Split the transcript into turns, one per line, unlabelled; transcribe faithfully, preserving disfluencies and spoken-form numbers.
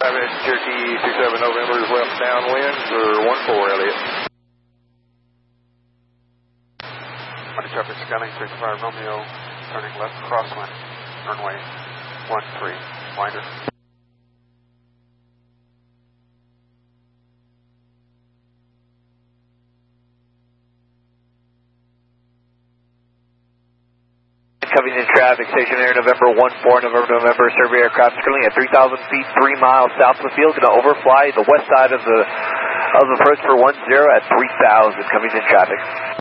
Travis Cherokee two seven November is left downwind for one four Elliott.
Money traffic scanning three five Romeo, turning left crosswind, runway one three, winder.
Coming in traffic, station air November one four, November, November, survey aircraft currently at three thousand feet, three miles south of the field, going to overfly the west side of the, of the approach for one zero at three thousand, coming in traffic.